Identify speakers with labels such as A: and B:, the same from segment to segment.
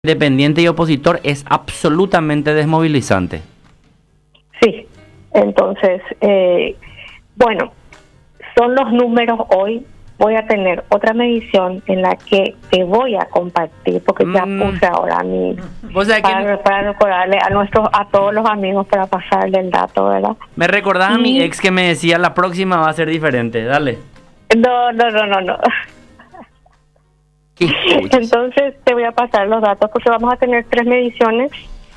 A: Independiente y opositor es absolutamente desmovilizante.
B: Sí, entonces, bueno, son los números hoy. Voy a tener otra medición en la que te voy a compartir, porque ya puse ahora a mí, para recordarle a todos los amigos para pasarle el dato, ¿verdad?
A: Me recordás a mi ex que me decía la próxima va a ser diferente, dale.
B: No. Entonces te voy a pasar los datos porque vamos a tener tres mediciones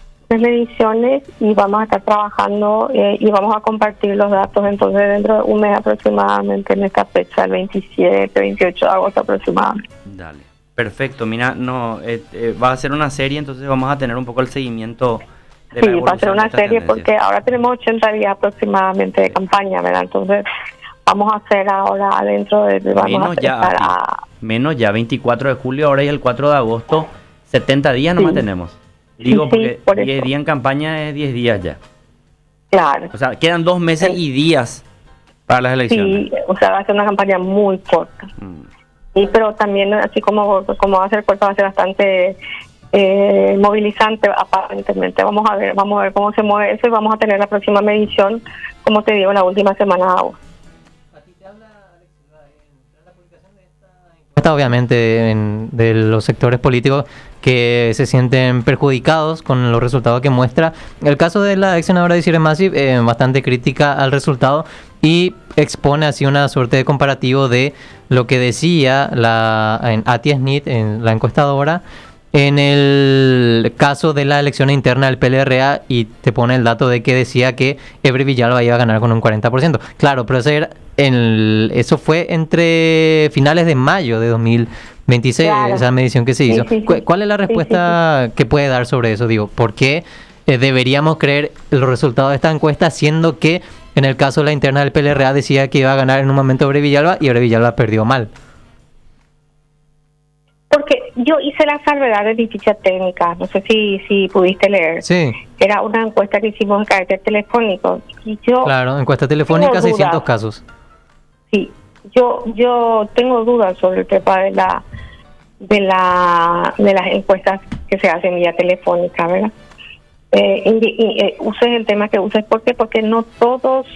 B: y vamos a estar trabajando y vamos a compartir los datos entonces dentro de un mes aproximadamente, en esta fecha, el 27, 28 de agosto aproximadamente.
A: Dale, perfecto. Mira, va a ser una serie, entonces vamos a tener un poco el seguimiento de la evolución.
B: Sí, va a ser una serie porque ahora tenemos 80 días aproximadamente de campaña, ¿verdad? Entonces vamos a hacer ahora dentro de...
A: Menos ya, 24 de julio ahora y el 4 de agosto, 70 días nomás tenemos. Digo, porque 10 días en campaña es 10 días ya.
B: Claro.
A: O sea, quedan 2 meses y días para las elecciones.
B: Sí, o sea, va a ser una campaña muy corta. Sí, pero también, así como va a ser corta, va a ser bastante movilizante, aparentemente. Vamos a ver cómo se mueve eso y vamos a tener la próxima medición, como te digo, la última semana de agosto.
C: Obviamente de los sectores políticos que se sienten perjudicados con los resultados que muestra. El caso de la ex senadora Desirée Masip, bastante crítica al resultado y expone así una suerte de comparativo de lo que decía en ATIESNIT, en la encuestadora, en el caso de la elección interna del PLRA, y te pone el dato de que decía que Ebrey Villalba iba a ganar con un 40%. Claro, pero eso fue entre finales de mayo de 2026, claro, esa medición que se hizo. Sí. ¿Cuál es la respuesta que puede dar sobre eso? Digo, ¿por qué deberíamos creer los resultados de esta encuesta, siendo que en el caso de la interna del PLRA decía que iba a ganar en un momento Ebrey Villalba y Ebrey Villalba perdió mal?
B: Porque yo hice la salvedad de ficha técnica, no sé si pudiste leer.
C: Sí.
B: Era una encuesta que hicimos en carácter telefónico. Y
C: claro, encuesta telefónica, 600 casos.
B: Sí, yo tengo dudas sobre el tema de las encuestas que se hacen vía telefónica, ¿verdad? Uses el tema que uses, ¿por qué? Porque no todos,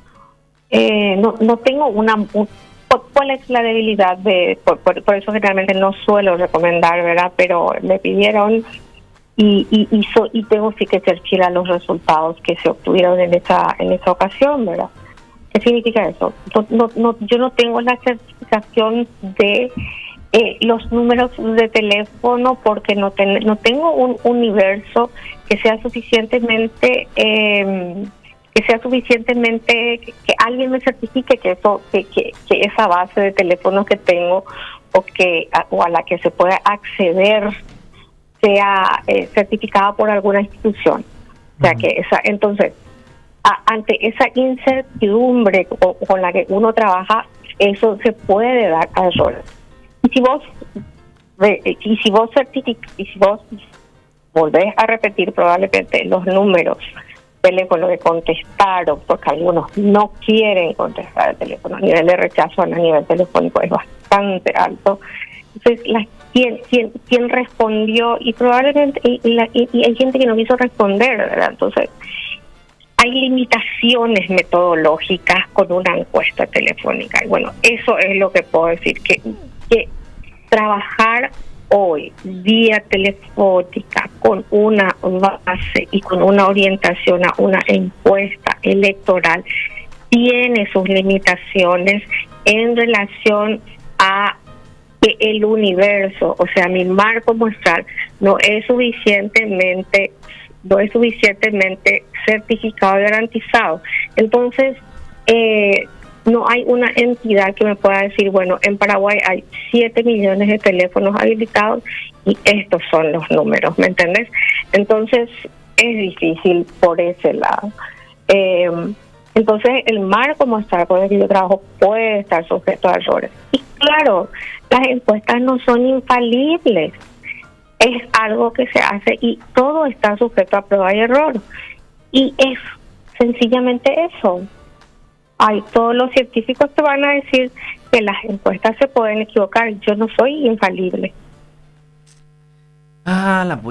B: no tengo ¿cuál es la debilidad por eso generalmente no suelo recomendar, ¿verdad? Pero me pidieron y tengo sí que certificar los resultados que se obtuvieron en esa ocasión, ¿verdad? ¿Qué significa eso? Yo no tengo la certificación de los números de teléfono porque no tengo un universo que sea suficientemente que alguien me certifique que esa base de teléfonos que tengo o a la que se pueda acceder sea certificada por alguna institución. O sea que entonces ante esa incertidumbre con la que uno trabaja, eso se puede dar a errores. Y si vos volvés a repetir probablemente los números teléfono que contestaron, porque algunos no quieren contestar el teléfono, a nivel de rechazo a nivel telefónico es bastante alto. Entonces, ¿quién respondió? Y probablemente y hay gente que no quiso responder, ¿verdad? Entonces, hay limitaciones metodológicas con una encuesta telefónica. Y bueno, eso es lo que puedo decir, que trabajar hoy vía telefónica con una base y con una orientación a una encuesta electoral tiene sus limitaciones en relación a que el universo, o sea, mi marco muestral no es suficientemente certificado y garantizado. Entonces, no hay una entidad que me pueda decir, bueno, en Paraguay hay 7 millones de teléfonos habilitados y estos son los números, ¿me entendés? Entonces, es difícil por ese lado. Entonces, el marco muestral con el que yo trabajo puede estar sujeto a errores. Y claro, las encuestas no son infalibles. Es algo que se hace y todo está sujeto a prueba y error. Y es sencillamente eso. Todos los científicos te van a decir que las encuestas se pueden equivocar. Yo no soy infalible.
A: Ah, la